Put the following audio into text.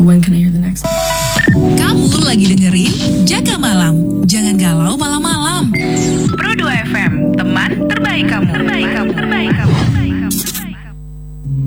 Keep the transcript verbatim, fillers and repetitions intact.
when can I hear the next one? Kamu lagi dengerin Jaga Malam. Jangan galau malam-malam. Pro dua F M, teman terbaik kamu.